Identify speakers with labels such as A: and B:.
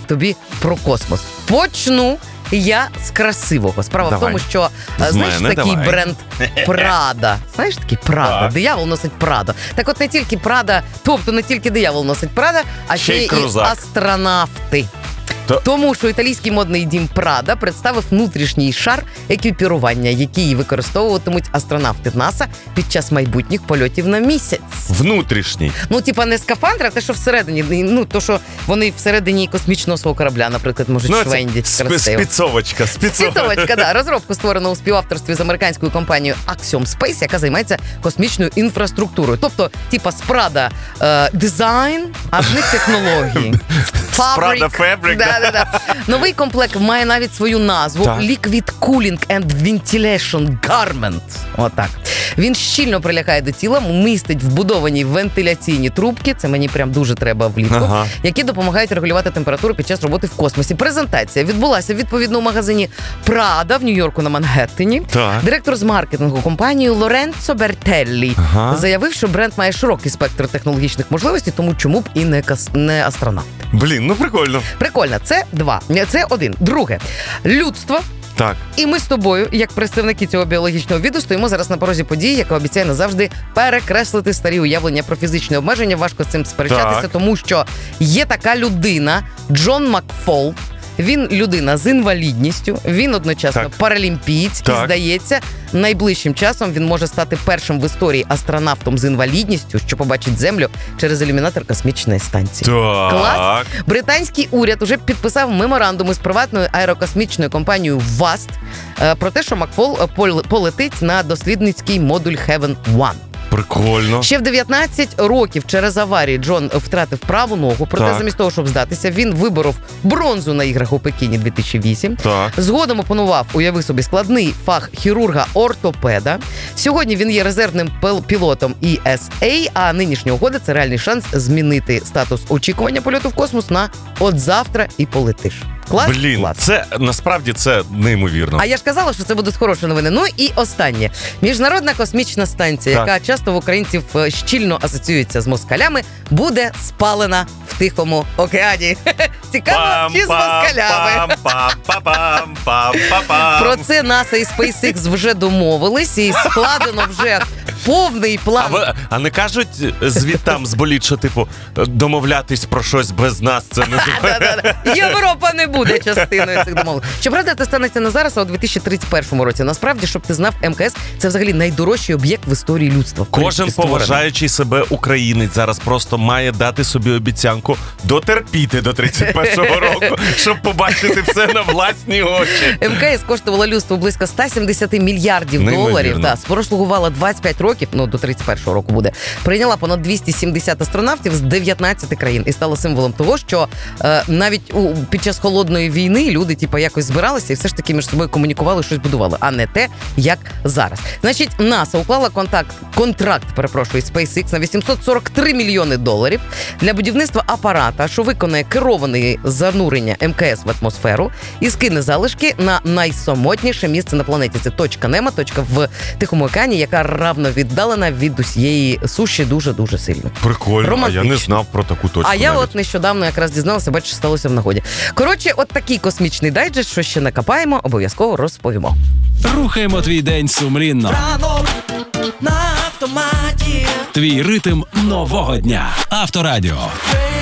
A: тобі про космос. Почну я з красивого. Справа в тому, що, знаєш, такий бренд Прада. Знаєш, такий Прада. Диявол носить Прада. Так от не тільки Прада, тобто не тільки диявол носить Прада, а ще й астронавти. Тому що італійський модний дім Прада представив внутрішній шар екіпірування, який використовуватимуть астронавти НАСА під час майбутніх польотів на місяць.
B: Внутрішній?
A: Ну, типа не скафандр, а те, що всередині. Ну, то, що вони всередині космічного свого корабля, наприклад, можуть швендіть красиво.
B: Спецовочка.
A: Спецовочка, да. Розробку створено у співавторстві з американською компанією Axiom Space, яка займається космічною інфраструктурою. Тобто, типа з Прада дизайн, а в них технології.
B: Прада Фабрик.
A: Да. Новий комплект має навіть свою назву Liquid Cooling and Ventilation Garment. Отак. Він щільно прилягає до тіла, містить вбудовані вентиляційні трубки, це мені прям дуже треба влітку, які допомагають регулювати температуру під час роботи в космосі. Презентація відбулася відповідно у магазині Prada в Нью-Йорку на Манхеттені. Директор з маркетингу компанії Лоренцо Бертеллі заявив, що бренд має широкий спектр технологічних можливостей, тому чому б і не астронавти.
B: Блін, ну прикольно.
A: Прикольно. Це один. Друге. Людство.
B: Так.
A: І ми з тобою, як представники цього біологічного виду, стоїмо зараз на порозі події, яка обіцяє назавжди перекреслити старі уявлення про фізичні обмеження. Важко з цим сперечатися, тому що є така людина, Джон Макфол. Він людина з інвалідністю, він одночасно паралімпієць, і, здається, найближчим часом він може стати першим в історії астронавтом з інвалідністю, що побачить Землю через ілюмінатор космічної станції. Клас! Британський уряд уже підписав меморандум з приватною аерокосмічною компанією VAST про те, що Макфол полетить на дослідницький модуль Heaven 1.
B: Прикольно.
A: Ще в 19 років через аварію Джон втратив праву ногу, проте замість того, щоб здатися, він виборов бронзу на іграх у Пекіні 2008. Згодом опанував, уяви собі, складний фах хірурга-ортопеда. Сьогодні він є резервним пілотом ESA, а нинішня угода – це реальний шанс змінити статус очікування польоту в космос на «от завтра і полетиш». Клас?
B: Блін,
A: клас.
B: Це насправді це неймовірно.
A: А я ж казала, що це будуть хороші новини. Ну і останнє. Міжнародна космічна станція, яка часто в українців щільно асоціюється з москалями, буде спалена в Тихому океані. Цікаво, чи з москалями? Про це НАСА і SpaceX вже домовились, і складено вже повний план.
B: А не кажуть звідтам з боліт, що, типу, домовлятись про щось без нас, це не...
A: Європа не буде частиною цих домовлень. Щоправда, це станеться не зараз, а у 2031 році. Насправді, щоб ти знав, МКС – це взагалі найдорожчий об'єкт в історії людства.
B: Кожен поважаючий себе українець зараз просто має дати собі обіцянку дотерпіти до 31-го року, щоб побачити все на власні очі.
A: МКС коштувала людству близько 170 мільярдів доларів. Прослугувала 25 років, ну до 31-го року буде. Прийняла понад 270 астронавтів з 19 країн і стала символом того, що навіть під час холодної війни люди якось збиралися і все ж таки між собою комунікували, щось будували, а не те, як зараз. Значить, НАСА уклала контракт з SpaceX на $843 мільйони для будівництва апарата, що виконає кероване занурення МКС в атмосферу і скине залишки на найсамотніше місце на планеті. Це точка Немо, точка в Тихому океані, яка равно віддалена від усієї суші дуже-дуже сильно.
B: Прикольно, а я не знав про таку точку.
A: А я от нещодавно якраз дізналася, бачиш, сталося в нагоді. Коротше, от такий космічний дайджест, що ще накопаємо, обов'язково розповімо.
C: Рухаємо твій день сумлінно.
D: Ранок на автоматі.
C: Твій ритм нового дня. Авторадіо.